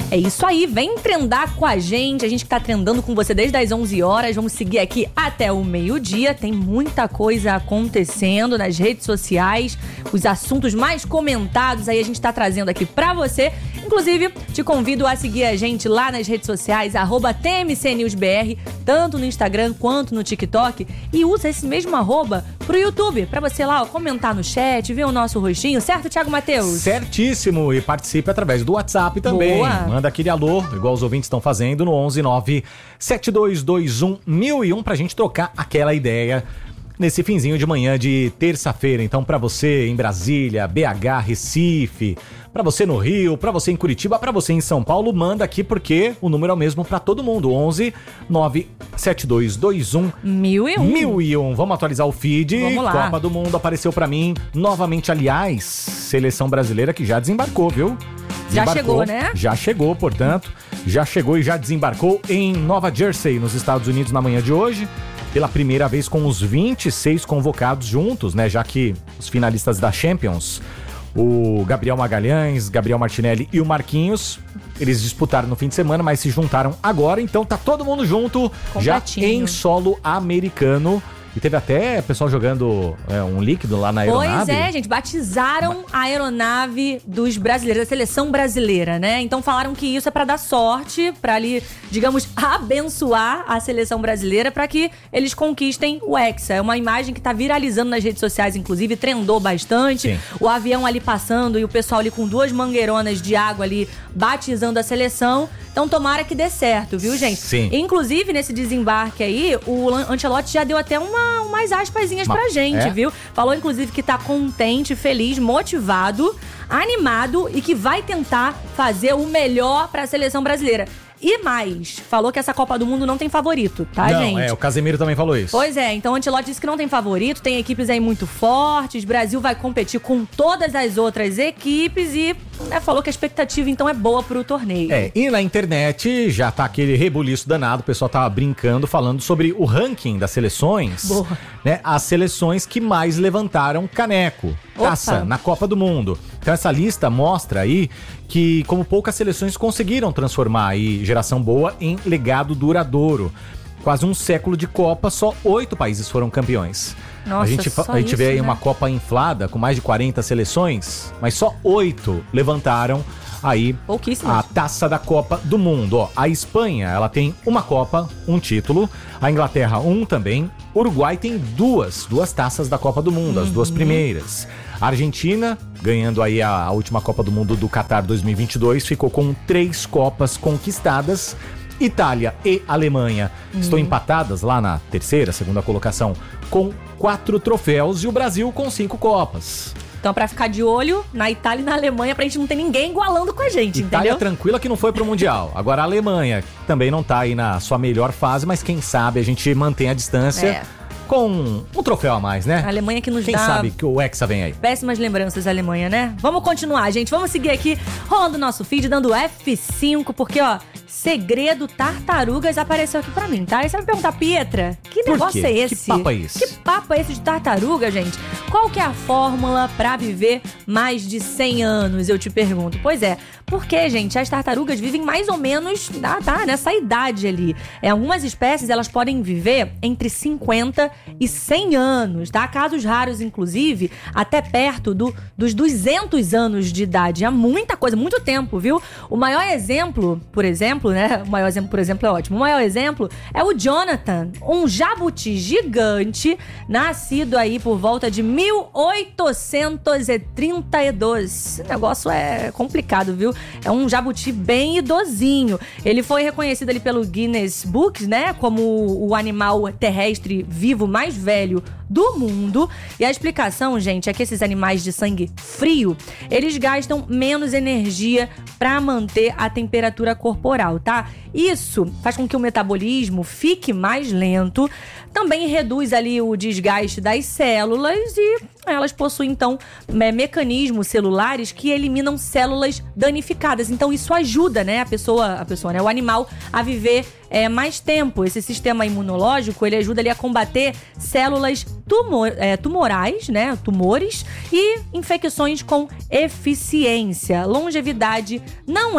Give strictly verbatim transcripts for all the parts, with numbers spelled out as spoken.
É isso aí, vem trendar com a gente, a gente que tá trendando com você desde as onze horas, vamos seguir aqui até o meio-dia, tem muita coisa acontecendo nas redes sociais, os assuntos mais comentados aí a gente tá trazendo aqui pra você. Inclusive, te convido a seguir a gente lá nas redes sociais, arroba T M C News B R, tanto no Instagram quanto no TikTok, e usa esse mesmo arroba pro YouTube, pra você lá ó, comentar no chat, ver o nosso rostinho, certo, Thiago Matheus? Certíssimo, e participe através do WhatsApp também. Boa. Manda aquele alô, igual os ouvintes estão fazendo, no onze nove sete dois dois um mil e um pra gente trocar aquela ideia nesse finzinho de manhã de terça-feira. Então, pra você em Brasília, B H, Recife, pra você no Rio, pra você em Curitiba, pra você em São Paulo, manda aqui porque o número é o mesmo pra todo mundo. onze nove sete dois dois um mil e um. mil e um. Vamos atualizar o feed. Vamos lá. Copa do Mundo apareceu pra mim novamente, aliás, seleção brasileira que já desembarcou, viu? Já Desembarcou, chegou, né? Já chegou, portanto, já chegou e já desembarcou em Nova Jersey, nos Estados Unidos, na manhã de hoje. Pela primeira vez com os vinte e seis convocados juntos, né? Já que os finalistas da Champions, o Gabriel Magalhães, Gabriel Martinelli e o Marquinhos, eles disputaram no fim de semana, mas se juntaram agora. Então tá todo mundo junto, já em solo americano. E teve até pessoal jogando é, um líquido lá na aeronave. Pois é, gente, batizaram a aeronave dos brasileiros, da seleção brasileira, né? Então falaram que isso é pra dar sorte, pra ali, digamos, abençoar a seleção brasileira pra que eles conquistem o Hexa. É uma imagem que tá viralizando nas redes sociais, inclusive, trendou bastante. Sim. O avião ali passando e o pessoal ali com duas mangueironas de água ali batizando a seleção. Então tomara que dê certo, viu, gente? Sim. Inclusive, nesse desembarque aí, o Ancelotti já deu até uma, umas aspasinhas Uma, pra gente, é? viu? Falou, inclusive, que tá contente, feliz, motivado, animado e que vai tentar fazer o melhor pra seleção brasileira. E mais, falou que essa Copa do Mundo não tem favorito, tá, não, gente? É, o Casemiro também falou isso. Pois é, então o Ancelotti disse que não tem favorito, tem equipes aí muito fortes, Brasil vai competir com todas as outras equipes e né, falou que a expectativa então é boa pro torneio. É, e na internet já tá aquele rebuliço danado, o pessoal tava brincando, falando sobre o ranking das seleções. Boa. Né, as seleções que mais levantaram caneco, taça, Opa. na Copa do Mundo. Então essa lista mostra aí que como poucas seleções conseguiram transformar aí geração boa em legado duradouro. Quase um século de Copa, só oito países foram campeões. Nossa, a gente, só a gente isso, vê aí né? uma Copa inflada com mais de quarenta seleções, mas só oito levantaram aí a taça da Copa do Mundo. Ó, a Espanha, ela tem uma Copa, um título. A Inglaterra, um também. O Uruguai tem duas, duas taças da Copa do Mundo, uhum. as duas primeiras. A Argentina, ganhando aí a, a última Copa do Mundo do Qatar dois mil e vinte e dois, ficou com três Copas conquistadas. Itália e Alemanha uhum. estão empatadas lá na terceira, segunda colocação, com quatro troféus, e o Brasil com cinco Copas. Então, pra ficar de olho na Itália e na Alemanha, pra gente não ter ninguém igualando com a gente, Itália entendeu? tranquila que não foi pro Mundial. Agora a Alemanha também não tá aí na sua melhor fase, mas quem sabe a gente mantém a distância É. com um troféu a mais, né? A Alemanha que nos Quem dá... sabe que o Hexa vem aí. Péssimas lembranças da Alemanha, né? Vamos continuar, gente. Vamos seguir aqui, rolando o nosso feed, dando F cinco, porque, ó, Segredo Tartarugas apareceu aqui pra mim, tá? E você vai me perguntar, Pietra, que Por negócio quê? é esse? Que papo é esse? Que papo é esse de tartaruga, gente? Qual que é a fórmula pra viver mais de cem anos, eu te pergunto? Pois é, porque, gente, as tartarugas vivem mais ou menos, tá, tá, nessa idade ali. É, algumas espécies, elas podem viver entre cinquenta e cem anos, tá? Casos raros, inclusive, até perto do, dos duzentos anos de idade. É muita coisa, muito tempo, viu? O maior exemplo, por exemplo, né? O maior exemplo, por exemplo, é ótimo. O maior exemplo é o Jonathan, um jabuti gigante, nascido aí por volta de mil oitocentos e trinta e dois. Esse negócio é complicado, viu? É um jabuti bem idosinho. Ele foi reconhecido ali pelo Guinness Book, né? Como o animal terrestre vivo mais velho do mundo. E a explicação, gente, é que esses animais de sangue frio, eles gastam menos energia para manter a temperatura corporal, tá? Isso faz com que o metabolismo fique mais lento, também reduz ali o desgaste das células e elas possuem, então, me- mecanismos celulares que eliminam células danificadas. Então, isso ajuda, né, a pessoa, a pessoa, né, o animal a viver é, mais tempo. Esse sistema imunológico, ele ajuda ali a combater células tumor, é, tumorais, né, tumores e infecções com eficiência. Longevidade não é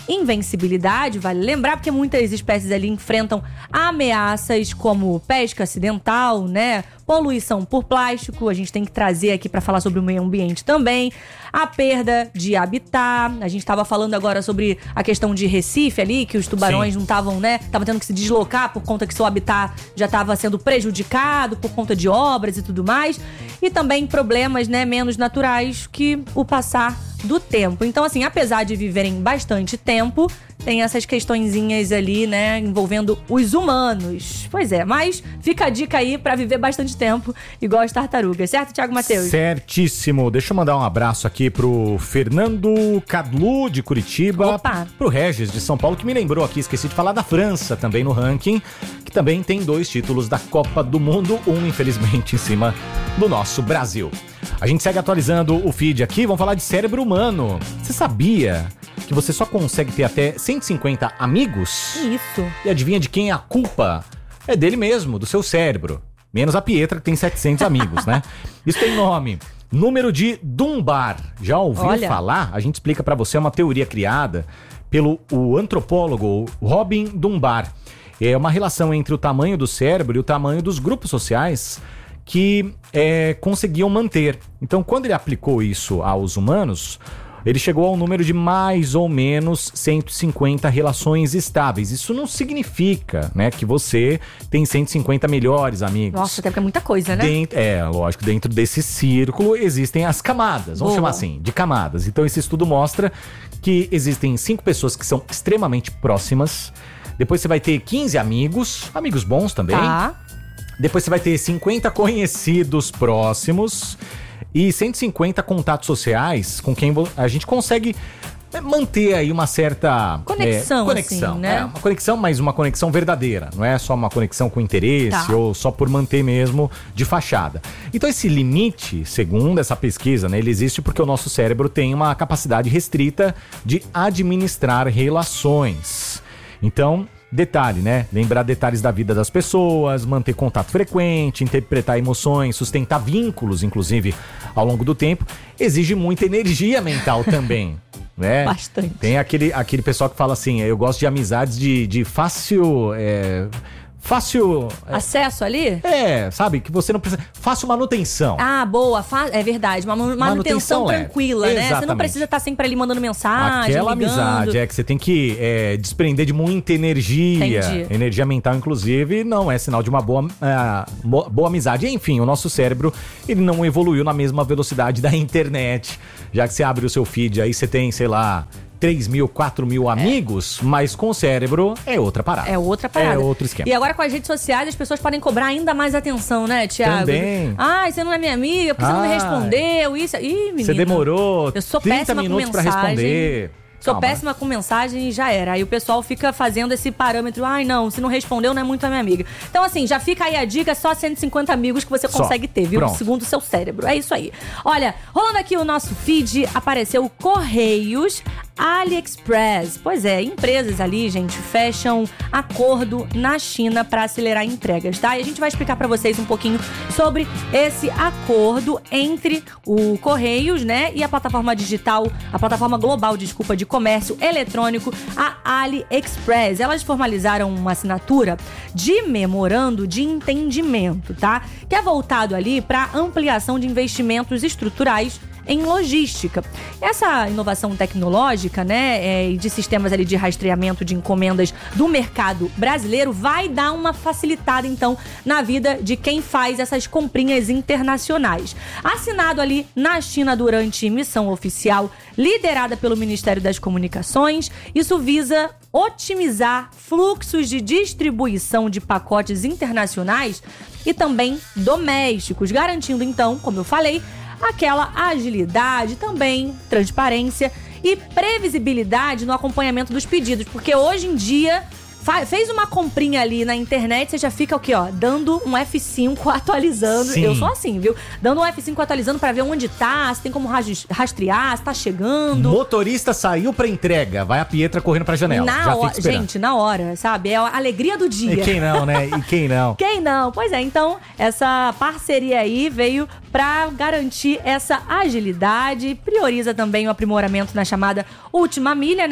invencibilidade, vale lembrar, porque muitas espécies ali enfrentam ameaças como pesca acidental, né? Poluição por plástico, a gente tem que trazer aqui para falar sobre o meio ambiente também. A perda de habitat, a gente estava falando agora sobre a questão de Recife ali, que os tubarões Sim. não estavam, né? Estavam tendo que se deslocar por conta que seu habitat já estava sendo prejudicado por conta de obras e tudo mais. E também problemas, né, menos naturais que o passar do tempo. Então, assim, apesar de viverem bastante tempo, tem essas questõezinhas ali, né, envolvendo os humanos. Pois é, mas fica a dica aí pra viver bastante tempo, igual as tartarugas, certo, Thiago Matheus? Certíssimo. Deixa eu mandar um abraço aqui pro Fernando Cadlu, de Curitiba. Opa. Pro Regis, de São Paulo, que me lembrou aqui, esqueci de falar da França também no ranking, que também tem dois títulos da Copa do Mundo, um, infelizmente, em cima do nosso Brasil. A gente segue atualizando o feed aqui, vamos falar de cérebro humano. Você sabia que você só consegue ter até cento e cinquenta amigos? Isso. E adivinha de quem é a culpa? É dele mesmo, do seu cérebro. Menos a Pietra, que tem setecentos amigos, né? Isso tem nome. Número de Dunbar. Já ouviu Olha. falar? A gente explica pra você, é uma teoria criada pelo o antropólogo Robin Dunbar. É uma relação entre o tamanho do cérebro e o tamanho dos grupos sociais que é, conseguiam manter. Então, quando ele aplicou isso aos humanos, ele chegou ao número de mais ou menos cento e cinquenta relações estáveis. Isso não significa, né, que você tem cento e cinquenta melhores amigos. Nossa, até porque é muita coisa, né? Dentro, é, lógico, dentro desse círculo existem as camadas, vamos Boa. chamar assim, de camadas. Então, esse estudo mostra que existem cinco pessoas que são extremamente próximas. Depois você vai ter quinze amigos, amigos bons também. Tá. Depois você vai ter cinquenta conhecidos próximos e cento e cinquenta contatos sociais com quem a gente consegue manter aí uma certa conexão, é, conexão, assim, né? É, uma conexão, mas uma conexão verdadeira. Não é só uma conexão com interesse Tá. ou só por manter mesmo de fachada. Então esse limite, segundo essa pesquisa, né, ele existe porque o nosso cérebro tem uma capacidade restrita de administrar relações. Então, detalhe, né? Lembrar detalhes da vida das pessoas, manter contato frequente, interpretar emoções, sustentar vínculos, inclusive, ao longo do tempo, exige muita energia mental também, né? Bastante. Tem aquele, aquele pessoal que fala assim, eu gosto de amizades de, de fácil... É, fácil... Acesso ali? É, sabe? Que você não precisa... Fácil manutenção. Ah, boa. Fa- é verdade. Uma manutenção, Manutenção leve. tranquila, né? Você não Exatamente. precisa estar sempre ali mandando mensagem, Aquela ligando. amizade, é que você tem que é, desprender de muita energia. Entendi. Energia mental, inclusive, não é sinal de uma boa, uh, boa, boa amizade. Enfim, o nosso cérebro, ele não evoluiu na mesma velocidade da internet. Já que você abre o seu feed aí, você tem, sei lá... três mil, quatro mil amigos, mas com o cérebro é outra parada. É outra parada. É outro esquema. E agora com as redes sociais as pessoas podem cobrar ainda mais atenção, né, Thiago? Também. Ai, você não é minha amiga, porque você não me Ai. respondeu, isso... Ih, menino. Você demorou Eu sou trinta péssima com minutos pra mensagem. responder. Sou Calma. péssima com mensagem e já era. Aí o pessoal fica fazendo esse parâmetro. Ai, não, se não respondeu, não é muito a minha amiga. Então, assim, já fica aí a dica, só cento e cinquenta amigos que você Só. consegue ter, viu? Pronto. Segundo o seu cérebro. É isso aí. Olha, rolando aqui o nosso feed, apareceu Correios, AliExpress. Pois é, empresas ali, gente, fecham acordo na China para acelerar entregas, tá? E a gente vai explicar para vocês um pouquinho sobre esse acordo entre o Correios, né, e a plataforma digital, a plataforma global, desculpa, de comércio eletrônico, a AliExpress. Elas formalizaram uma assinatura de memorando de entendimento, tá? Que é voltado ali para ampliação de investimentos estruturais em logística. Essa inovação tecnológica, né, é, e de sistemas ali de rastreamento de encomendas do mercado brasileiro vai dar uma facilitada, então, na vida de quem faz essas comprinhas internacionais. Assinado ali na China durante missão oficial liderada pelo Ministério das Comunicações, isso visa otimizar fluxos de distribuição de pacotes internacionais e também domésticos, garantindo, então, como eu falei, aquela agilidade, também transparência e previsibilidade no acompanhamento dos pedidos. Porque hoje em dia, fez uma comprinha ali na internet, você já fica o quê, ó? Dando um F cinco atualizando. Sim. Eu sou assim, viu? Dando um F cinco atualizando pra ver onde tá, se tem como rastrear, se tá chegando. Motorista saiu pra entrega, vai a Pietra correndo pra janela. Na já hora, fica esperando. gente, na hora, sabe? É a alegria do dia. E quem não, né? E quem não? Quem não? Pois é, então essa parceria aí veio para garantir essa agilidade, prioriza também o aprimoramento na chamada última milha, né?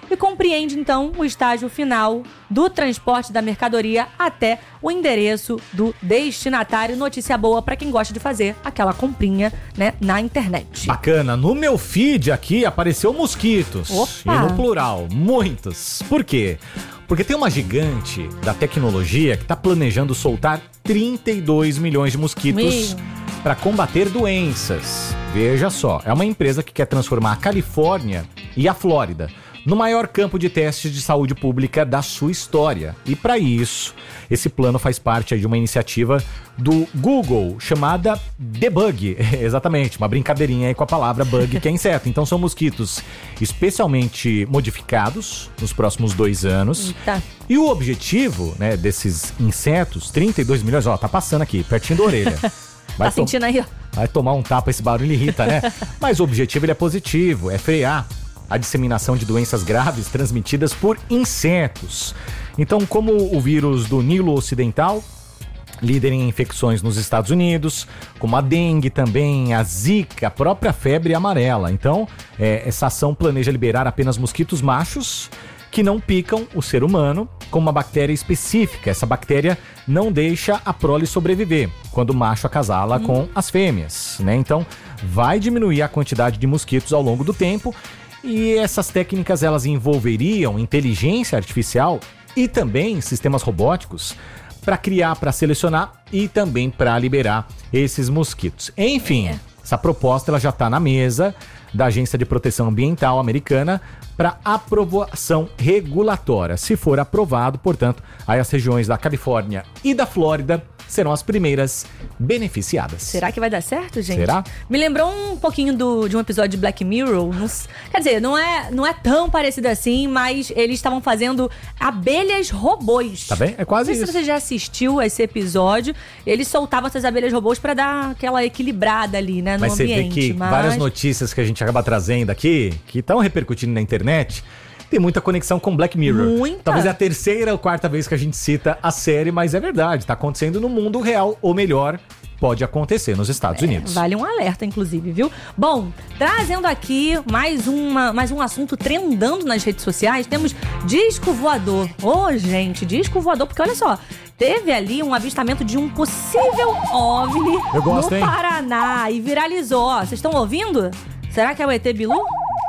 e compreende, então, o estágio final do transporte da mercadoria até o endereço do destinatário. Notícia boa para quem gosta de fazer aquela comprinha, né, na internet. Bacana. No meu feed aqui apareceu mosquitos. Opa. E no plural, muitos. Por quê? Porque tem uma gigante da tecnologia que está planejando soltar trinta e dois milhões de mosquitos para combater doenças. Veja só, é uma empresa que quer transformar a Califórnia e a Flórida no maior campo de testes de saúde pública da sua história. E para isso, esse plano faz parte de uma iniciativa do Google chamada Debug. Exatamente, uma brincadeirinha aí com a palavra bug, que é inseto. Então são mosquitos especialmente modificados nos próximos dois anos. Eita. E o objetivo, né, desses insetos, trinta e dois milhões, ó, tá passando aqui, pertinho da orelha. Vai tá sentindo aí, ó? Vai tomar um tapa, esse barulho irrita, né? Mas o objetivo ele é positivo, é frear a disseminação de doenças graves transmitidas por insetos. Então, como o vírus do Nilo Ocidental, líder em infecções nos Estados Unidos, como a dengue também, a zika, a própria febre amarela. Então, é, essa ação planeja liberar apenas mosquitos machos que não picam o ser humano com uma bactéria específica. Essa bactéria não deixa a prole sobreviver quando o macho acasala hum. com as fêmeas, né? Então, vai diminuir a quantidade de mosquitos ao longo do tempo. E essas técnicas, elas envolveriam inteligência artificial e também sistemas robóticos para criar, para selecionar e também para liberar esses mosquitos. Enfim, é. essa proposta ela já está na mesa da Agência de Proteção Ambiental americana para aprovação regulatória. Se for aprovado, portanto, aí as regiões da Califórnia e da Flórida serão as primeiras beneficiadas. Será que vai dar certo, gente? Será? Me lembrou um pouquinho do, de um episódio de Black Mirror. Nos, quer dizer, não é, não é tão parecido assim, mas eles estavam fazendo abelhas robôs. Tá bem? É quase isso. Não sei se você já assistiu esse episódio. Eles soltavam essas abelhas robôs pra dar aquela equilibrada ali, né, no mas ambiente. Mas você vê que mas... várias notícias que a gente acaba trazendo aqui, que estão repercutindo na internet, tem muita conexão com Black Mirror. Muita. Talvez é a terceira ou quarta vez que a gente cita a série, mas é verdade, tá acontecendo no mundo real, ou melhor, pode acontecer nos Estados é, Unidos. Vale um alerta, inclusive, viu? Bom, trazendo aqui mais, uma, mais um assunto trendando nas redes sociais, temos disco voador. Ô, oh, gente, disco voador, porque olha só, teve ali um avistamento de um possível OVNI Eu gosto, no hein? Paraná e viralizou. Vocês estão ouvindo? Será que é o E T Bilu?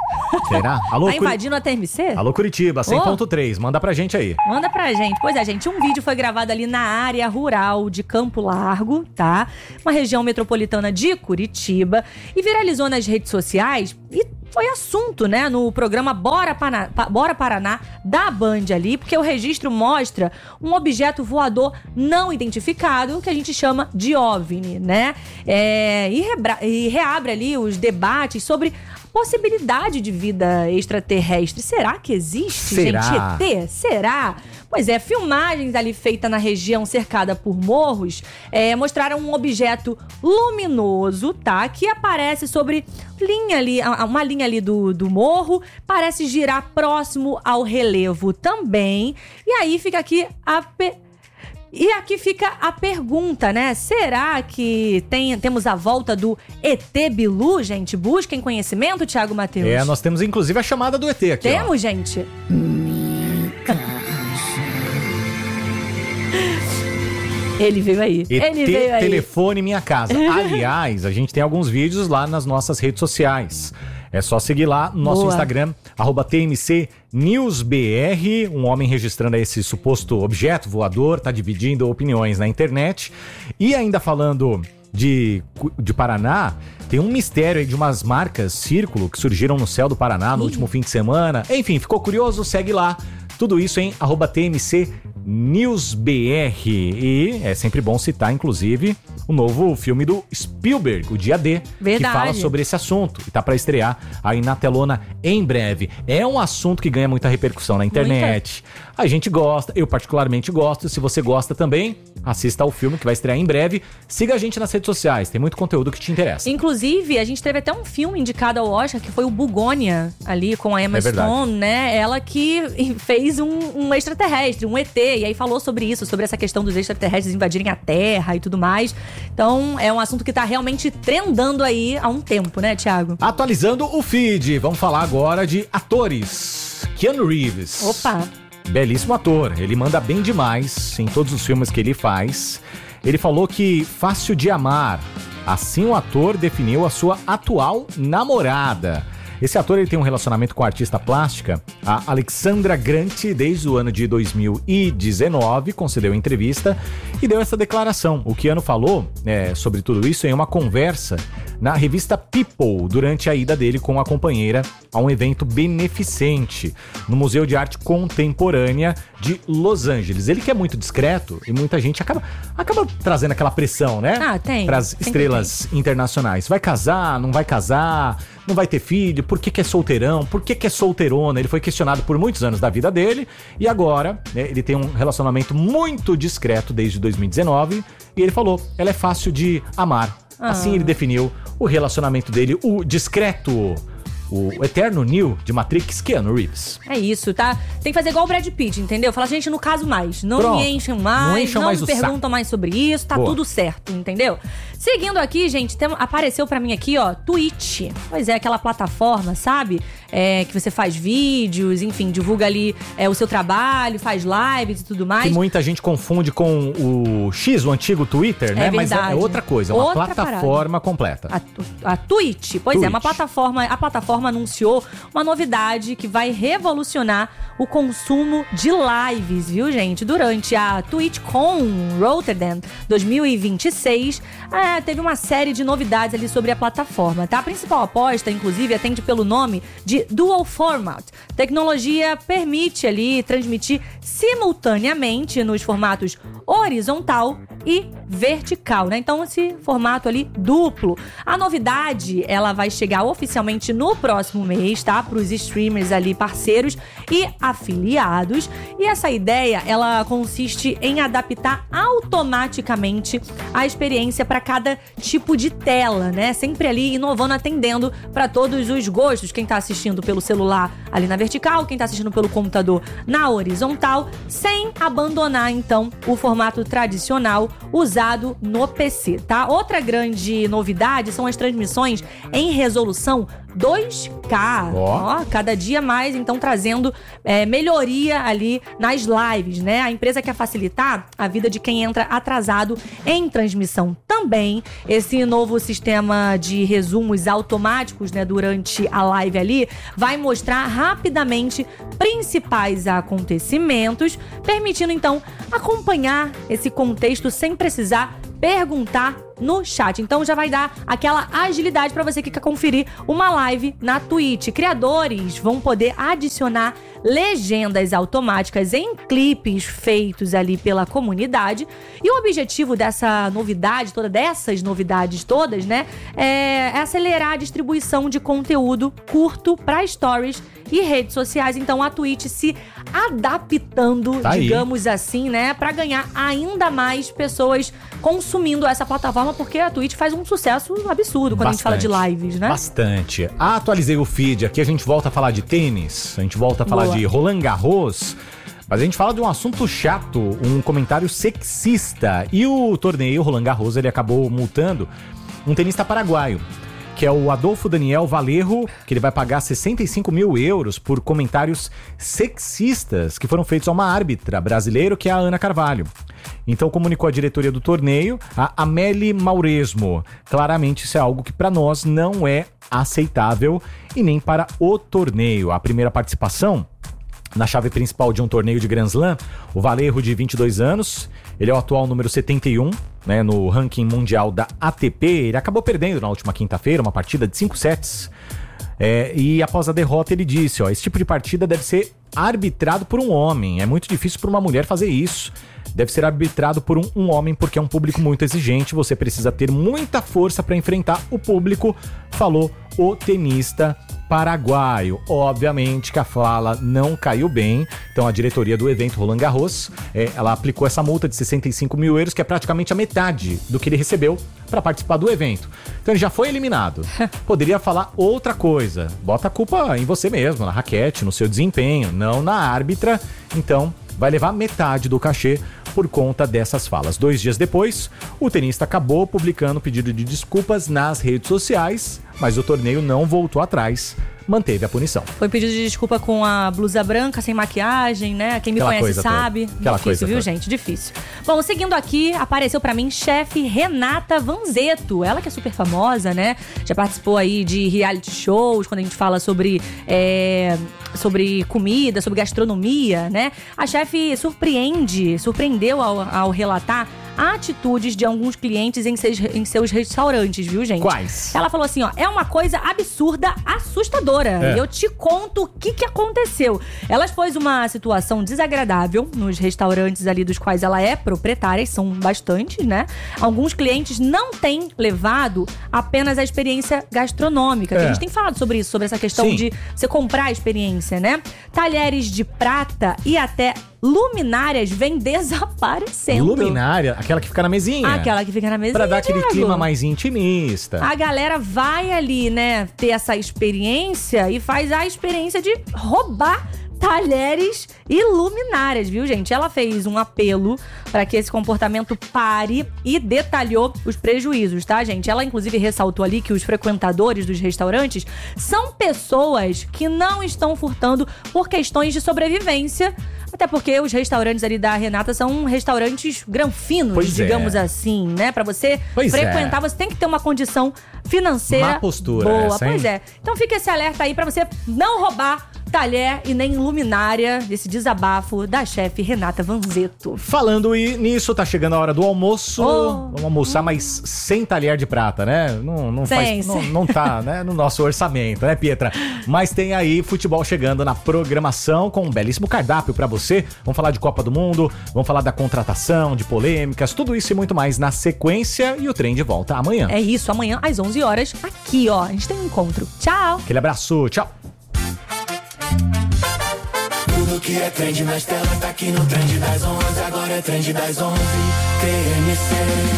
Será? Alô, tá invadindo a T M C? Alô, Curitiba, cem ponto três. Oh. Manda pra gente aí. Manda pra gente. Pois é, gente. Um vídeo foi gravado ali na área rural de Campo Largo, tá? Uma região metropolitana de Curitiba. E viralizou nas redes sociais e foi assunto, né? No programa Bora, Pana, Bora Paraná da Band ali. Porque o registro mostra um objeto voador não identificado, que a gente chama de OVNI, né? É, e, rebra, e reabre ali os debates sobre possibilidade de vida extraterrestre. Será que existe, Será? gente? E T? Será? Pois é, filmagens ali feitas na região cercada por morros é, mostraram um objeto luminoso, tá? Que aparece sobre linha ali, uma linha ali do, do morro, parece girar próximo ao relevo também. E aí fica aqui a... Pe- E aqui fica a pergunta, né? Será que tem, temos a volta do E T Bilu, gente? Busquem conhecimento, Thiago Matheus? É, nós temos inclusive a chamada do E T aqui, Temos, ó. gente? Ele veio aí. E T Ele veio aí. Telefone Minha Casa. Aliás, a gente tem alguns vídeos lá nas nossas redes sociais. É só seguir lá no nosso Boa. Instagram, arroba T M C News B R. Um homem registrando esse suposto objeto voador, tá dividindo opiniões na internet. E ainda falando de, de Paraná, tem um mistério aí de umas marcas círculo que surgiram no céu do Paraná no Ih. último fim de semana. Enfim, ficou curioso? Segue lá. Tudo isso em arroba T M C News B R. E é sempre bom citar, inclusive, o novo filme do Spielberg, o Dia D, Verdade. que fala sobre esse assunto. E tá pra estrear aí na telona em breve. É um assunto que ganha muita repercussão na internet. Muita. A gente gosta, eu particularmente gosto. Se você gosta também, assista ao filme que vai estrear em breve. Siga a gente nas redes sociais, tem muito conteúdo que te interessa. Inclusive, a gente teve até um filme indicado ao Oscar, que foi o Bugônia, ali com a Emma é Stone, né? Ela que fez um, um extraterrestre, um E T, e aí falou sobre isso, sobre essa questão dos extraterrestres invadirem a Terra e tudo mais. Então, é um assunto que tá realmente trendando aí há um tempo, né, Thiago? Atualizando o feed, vamos falar agora de atores Keanu Reeves. Opa! Belíssimo ator, ele manda bem demais em todos os filmes que ele faz. Ele falou que fácil de amar, assim o ator definiu a sua atual namorada. Esse ator ele tem um relacionamento com a artista plástica, a Alexandra Grant, desde o ano de dois mil e dezenove, concedeu entrevista e deu essa declaração. O Keanu falou é, sobre tudo isso em uma conversa na revista People, durante a ida dele com a companheira a um evento beneficente no Museu de Arte Contemporânea de Los Angeles. Ele que é muito discreto e muita gente acaba, acaba trazendo aquela pressão, né? Ah, tem. Para as estrelas tem. internacionais. Vai casar, não vai casar, não vai ter filho, por que que é solteirão, por que que é solteirona? Ele foi questionado por muitos anos da vida dele e agora, né, ele tem um relacionamento muito discreto desde dois mil e dezenove e ele falou, ela é fácil de amar. Ah. Assim ele definiu o relacionamento dele, o discreto, o eterno Neo de Matrix, Keanu Reeves. É isso, tá? Tem que fazer igual o Brad Pitt, entendeu? Fala, gente, no caso mais. Não Pronto. me enchem mais, não, encham não mais me perguntam saco. mais sobre isso, tá Boa. tudo certo, entendeu? Seguindo aqui, gente, tem, apareceu pra mim aqui, ó, Twitch. Pois é, aquela plataforma, sabe? É, que você faz vídeos, enfim, divulga ali é, o seu trabalho, faz lives e tudo mais. Que muita gente confunde com o X, o antigo Twitter, né? É Mas é, é outra coisa, é uma outra plataforma parada. completa. A, a Twitch, pois Twitch. é, uma plataforma, a plataforma anunciou uma novidade que vai revolucionar o consumo de lives, viu, gente? Durante a TwitchCon Rotterdam dois mil e vinte e seis, é, teve uma série de novidades ali sobre a plataforma, tá? A principal aposta, inclusive, atende pelo nome de Dual Format. Tecnologia permite ali transmitir simultaneamente nos formatos horizontal e vertical, né? Então, esse formato ali duplo. A novidade, ela vai chegar oficialmente no próximo mês, tá? Para os streamers ali parceiros e afiliados. E essa ideia, ela consiste em adaptar automaticamente a experiência para cada tipo de tela, né? Sempre ali inovando, atendendo para todos os gostos. Quem tá assistindo pelo celular ali na vertical, quem tá assistindo pelo computador na horizontal, sem abandonar, então, o formato tradicional usado no P C, tá? Outra grande novidade são as transmissões em resolução dois K. Oh. Ó, cada dia mais, então, trazendo é, melhoria ali nas lives, né? A empresa quer facilitar a vida de quem entra atrasado em transmissão também. Esse novo sistema de resumos automáticos, né, durante a live ali, vai mostrar rapidamente principais acontecimentos, permitindo, então, acompanhar esse contexto sem precisar perguntar no chat. Então já vai dar aquela agilidade para você que quer conferir uma live na Twitch. Criadores vão poder adicionar legendas automáticas em clipes feitos ali pela comunidade. E o objetivo dessa novidade toda, dessas novidades todas, né, é acelerar a distribuição de conteúdo curto para stories e redes sociais. Então a Twitch se adaptando, tá digamos aí. assim, né, para ganhar ainda mais pessoas consumindo essa plataforma, porque a Twitch faz um sucesso absurdo quando Bastante. a gente fala de lives, né? Bastante. Atualizei o feed aqui, a gente volta a falar de tênis, a gente volta a falar Boa. de Roland Garros, mas a gente fala de um assunto chato, um comentário sexista. E o torneio Roland Garros, ele acabou multando um tenista paraguaio, que é o Adolfo Daniel Valerro, que ele vai pagar sessenta e cinco mil euros por comentários sexistas que foram feitos a uma árbitra brasileira, que é a Ana Carvalho. Então comunicou a diretoria do torneio, a Amélie Mauresmo. Claramente isso é algo que para nós não é aceitável e nem para o torneio. A primeira participação na chave principal de um torneio de Grand Slam, o Valerro, de vinte e dois anos, ele é o atual número setenta e um, né, no ranking mundial da A T P. Ele acabou perdendo na última quinta-feira uma partida de cinco sets. É, e após a derrota ele disse, ó, esse tipo de partida deve ser arbitrado por um homem. É muito difícil para uma mulher fazer isso. Deve ser arbitrado por um, um homem, porque é um público muito exigente. Você precisa ter muita força para enfrentar o público, falou o tenista paraguaio. Obviamente que a fala não caiu bem. Então a diretoria do evento Roland Garros, é, ela aplicou essa multa de sessenta e cinco mil euros, que é praticamente a metade do que ele recebeu para participar do evento. Então ele já foi eliminado. Poderia falar outra coisa. Bota a culpa em você mesmo, na raquete, no seu desempenho, não na árbitra. Então vai levar metade do cachê por conta dessas falas. Dois dias depois, o tenista acabou publicando pedido de desculpas nas redes sociais, mas o torneio não voltou atrás manteve a punição. Foi pedido de desculpa com a blusa branca, sem maquiagem, né? Quem me Aquela conhece sabe. Aquela difícil, coisa viu, toda. gente? Difícil. Bom, seguindo aqui, apareceu pra mim chefe Renata Vanzetto. Ela que é super famosa, né? Já participou aí de reality shows, quando a gente fala sobre, é, sobre comida, sobre gastronomia, né? A chefe surpreende, surpreendeu ao, ao relatar atitudes de alguns clientes em seus, em seus restaurantes, viu, gente? Quais? Ela falou assim, ó, é uma coisa absurda, assustadora. É. E eu te conto o que que aconteceu. Ela expôs uma situação desagradável nos restaurantes ali dos quais ela é proprietária, e são bastantes, né? Alguns clientes não têm levado apenas a experiência gastronômica. É. A gente tem falado sobre isso, sobre essa questão Sim. de você comprar a experiência, né? Talheres de prata e até luminárias vêm desaparecendo. Luminária, aquela que fica na mesinha. Aquela que fica na mesinha, Pra dar aquele Thiago. clima mais intimista. A galera vai ali, né, ter essa experiência e faz a experiência de roubar talheres e luminárias, viu, gente? Ela fez um apelo para que esse comportamento pare e detalhou os prejuízos, tá, gente? Ela, inclusive, ressaltou ali que os frequentadores dos restaurantes são pessoas que não estão furtando por questões de sobrevivência, até porque os restaurantes ali da Renata são restaurantes granfinos, Pois digamos é. assim, né? Pra você Pois frequentar, é. você tem que ter uma condição financeira Má postura boa. essa, hein? Pois é. Então fica esse alerta aí pra você não roubar talher e nem luminária, esse desabafo da chefe Renata Vanzetto. Falando e nisso, tá chegando a hora do almoço. Oh. Vamos almoçar, mas sem talher de prata, né? Não, não, Sem, faz, não, sem. não tá, né, no nosso orçamento, né, Pietra? Mas tem aí futebol chegando na programação com um belíssimo cardápio pra você. Vamos falar de Copa do Mundo, vamos falar da contratação, de polêmicas, tudo isso e muito mais na sequência. E o trem de volta amanhã. É isso, amanhã às onze horas, aqui, ó. A gente tem um encontro. Tchau! Aquele abraço, tchau! Tudo que é trend nas telas tá aqui no Trend das onze. Agora é Trend das onze, T M C.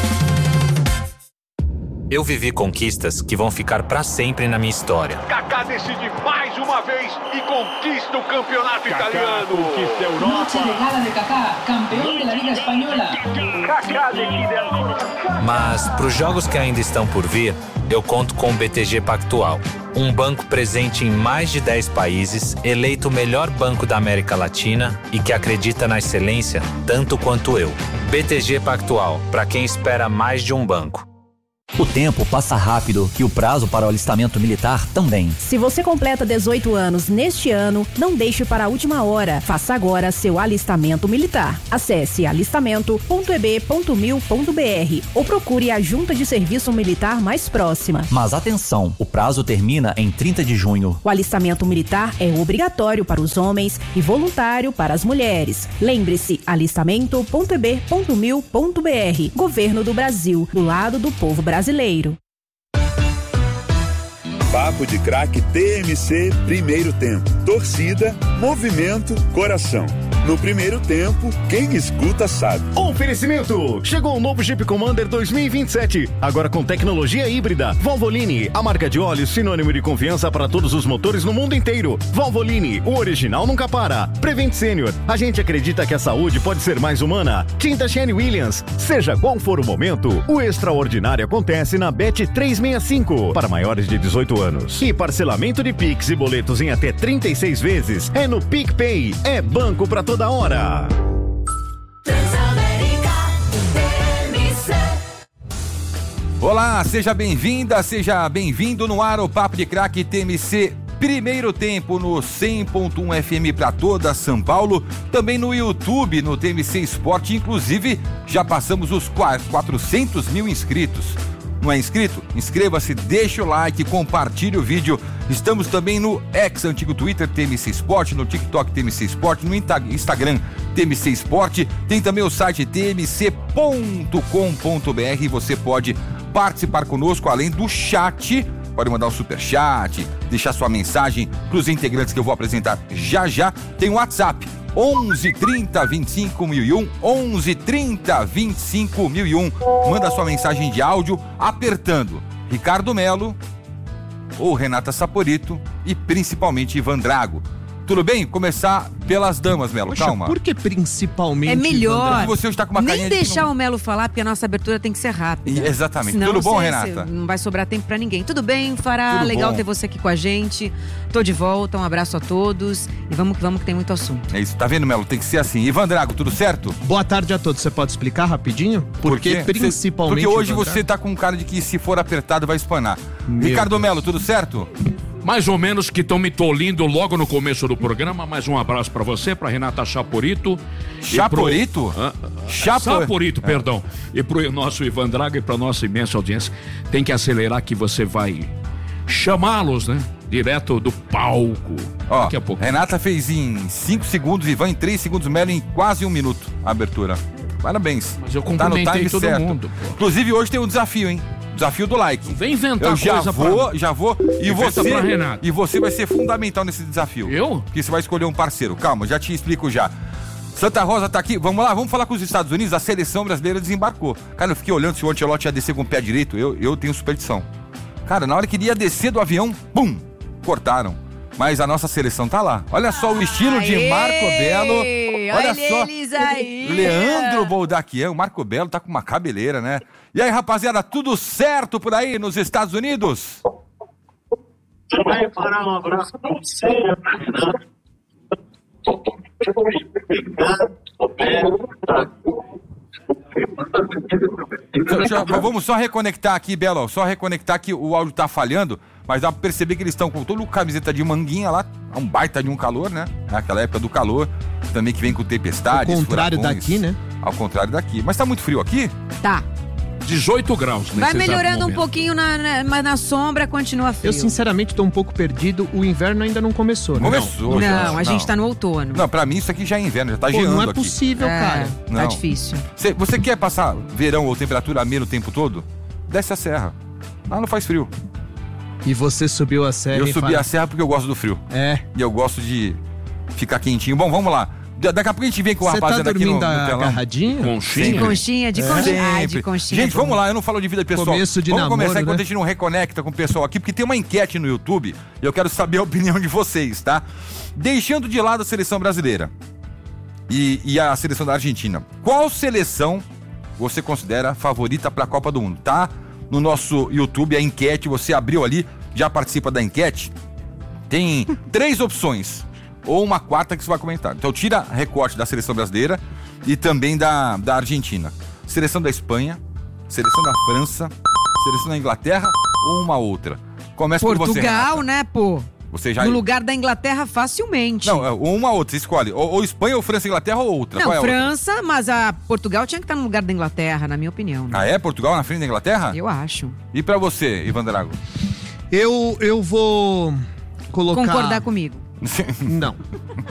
Eu vivi conquistas que vão ficar pra sempre na minha história. Kaká decide mais uma vez e conquista o campeonato Kaká italiano. conquista a Europa. Noche de gala de Kaká, campeón de la Liga Española. Kaká decide a... Mas pros jogos que ainda estão por vir, eu conto com o B T G Pactual. Um banco presente em mais de dez países, eleito o melhor banco da América Latina e que acredita na excelência tanto quanto eu. B T G Pactual, para quem espera mais de um banco. O tempo passa rápido e o prazo para o alistamento militar também. Se você completa dezoito anos neste ano, não deixe para a última hora. Faça agora seu alistamento militar. Acesse alistamento ponto e b ponto mil ponto b r ou procure a junta de serviço militar mais próxima. Mas atenção, o prazo termina em trinta de junho. O alistamento militar é obrigatório para os homens e voluntário para as mulheres. Lembre-se, alistamento ponto e b ponto mil ponto b r. Governo do Brasil, do lado do povo brasileiro. Brasileiro. Papo de Craque T M C Primeiro Tempo. Torcida, movimento, coração. No primeiro tempo, quem escuta sabe. Oferecimento! Chegou o novo Jeep Commander dois mil e vinte e sete, agora com tecnologia híbrida. Valvoline, a marca de óleo sinônimo de confiança para todos os motores no mundo inteiro. Valvoline, o original nunca para. Prevent Senior, a gente acredita que a saúde pode ser mais humana. Tinta Shane Williams, seja qual for o momento, o extraordinário acontece na Bet trezentos e sessenta e cinco, para maiores de dezoito anos. E parcelamento de Pix e boletos em até trinta e seis vezes é no PicPay. É banco pra toda hora. Olá, seja bem-vinda, seja bem-vindo no ar o Papo de Craque T M C Primeiro Tempo no cem ponto um F M para toda São Paulo, também no YouTube, no T M C Esporte, inclusive já passamos os quatrocentos mil inscritos. Não é inscrito? Inscreva-se, deixa o like, compartilhe o vídeo. Estamos também no X, antigo Twitter, T M C Esporte, no TikTok, T M C Esporte, no Instagram, T M C Esporte. Tem também o site t m c ponto com ponto b r. Você pode participar conosco, além do chat. Pode mandar um superchat, deixar sua mensagem para os integrantes que eu vou apresentar já já. Tem o WhatsApp. onze, trinta, vinte e cinco mil e um, onze, trinta, vinte e cinco mil e um. Manda sua mensagem de áudio apertando Ricardo Melo ou Renata Saporito e principalmente Ivan Drago. Tudo bem? Começar pelas damas, Melo. Poxa, calma. Por que principalmente? É melhor você hoje tá com uma nem deixar de não... o Melo falar, porque a nossa abertura tem que ser rápida. E, exatamente. Senão Tudo bom, cê, Renata? Cê não vai sobrar tempo pra ninguém. Tudo bem, Fará? Tudo Legal bom. ter você aqui com a gente. Tô de volta, um abraço a todos. E vamos que vamos, que tem muito assunto. É isso, tá vendo, Melo? Tem que ser assim. Ivan Drago, tudo certo? Boa tarde a todos. Você pode explicar rapidinho? Por, Por que principalmente... Porque hoje Ivan você Drago? tá com cara de que se for apertado vai espanar. Meu Ricardo Deus. Melo, tudo certo? Mais ou menos que estão me tolindo logo no começo do programa. Mais um abraço pra você, pra Renata Chaporito. Chaporito? Pro... Ah, Chapo... Chaporito, é. perdão. E pro nosso Ivan Drago e pra nossa imensa audiência. Tem que acelerar que você vai chamá-los, né? Direto do palco. Ó, Daqui a pouco. Renata fez em cinco segundos, Ivan em três segundos, Melo em quase um minuto a abertura. Parabéns. Mas eu Tá no cumprimentei time todo certo. mundo, pô. Inclusive hoje tem um desafio, hein? Desafio do like. Vem inventar Eu já coisa vou, pra... já vou. E Inventa você, pra Renata. e você vai ser fundamental nesse desafio. Eu? Porque você vai escolher um parceiro. Calma, já te explico já. Santa Rosa tá aqui. Vamos lá, vamos falar com os Estados Unidos. A seleção brasileira desembarcou. Cara, eu fiquei olhando se o Ancelotti ia descer com o pé direito. Eu, eu tenho superstição. Cara, na hora que ele ia descer do avião, pum, cortaram. Mas a nossa seleção tá lá. Olha só o estilo de Aê! Marco Belo. Olha, Olha só. eles aí. Leandro Boldaquian, o Marco Belo tá com uma cabeleira, né? E aí, rapaziada, tudo certo por aí nos Estados Unidos? Você vai parar um abraço pra você, pra Renata. Já, já, vamos só reconectar aqui, Belo, só reconectar que o áudio tá falhando, mas dá pra perceber que eles estão com toda camiseta de manguinha lá, é um baita de um calor, né? É aquela época do calor, também que vem com tempestades, Ao contrário furacões. daqui, né? Ao contrário daqui. Mas tá muito frio aqui? Tá. dezoito graus. nesse Vai exato melhorando um momento. pouquinho, na, na- mas na sombra continua frio. Eu sinceramente tô um pouco perdido. O inverno ainda não começou, né? Começou. já. Não, a gente tá no outono. Não, pra mim isso aqui já é inverno, já tá Pô, geando não é aqui. possível, É, cara. tá Não. difícil. Cê- você quer passar verão ou temperatura amena o tempo todo? Desce a serra. Lá não faz frio. E você subiu a serra eu e subi fala- a serra porque eu gosto do frio. É. E eu gosto de ficar quentinho. Bom, vamos lá. Da- Daqui a pouco a gente vem com o Você tá rapaziada aqui no, dormindo no telão. agarradinho? Conchinha? De conchinha, de É. conchinha. Ah, de Sempre. conchinha. Gente, vamos lá, eu não falo de vida pessoal. Começo de vamos namoro, começar enquanto né? a gente não reconecta com o pessoal aqui, porque tem uma enquete no YouTube e eu quero saber a opinião de vocês, tá? Deixando de lado a seleção brasileira e, e a seleção da Argentina, qual seleção você considera favorita para a Copa do Mundo? Tá no nosso YouTube a enquete, você abriu ali, já participa da enquete. Tem três opções. Ou uma quarta que você vai comentar. Então tira recorte da seleção brasileira e também da, da Argentina. Seleção da Espanha, seleção da França, seleção da Inglaterra ou uma outra. Começa por você, Portugal, Renata. né, pô? Você já... No lugar da Inglaterra, facilmente. Não, é, ou uma outra, você escolhe. Ou, ou Espanha, ou França, Inglaterra ou outra. Não, Qual é a outra? França, mas a Portugal tinha que estar no lugar da Inglaterra, na minha opinião. né? Ah, é? Portugal na frente da Inglaterra? Eu acho. E pra você, Ivan Drago? Eu, eu vou colocar... Concordar comigo. Não.